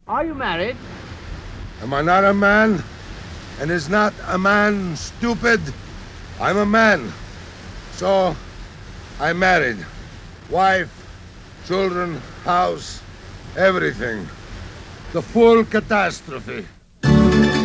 Are you married? Am I not a man? And is not a man stupid? I'm a man. So, I'm married. Wife, children, house, everything. The full catastrophe.